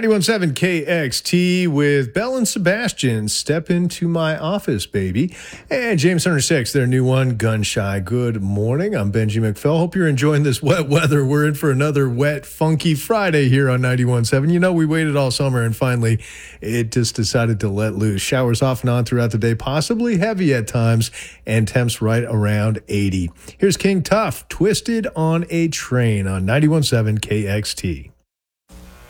91.7 KXT with Bell and Sebastian. Step into my office, baby. And James 106, their new one, Gun Shy. Good morning. I'm Benji McFell. Hope you're enjoying this wet weather. We're in for another wet, funky Friday here on 91.7. You know, we waited all summer and finally it just decided to let loose. Showers off and on throughout the day, possibly heavy at times, and temps right around 80. Here's King Tuff, Twisted on a Train on 91.7 KXT.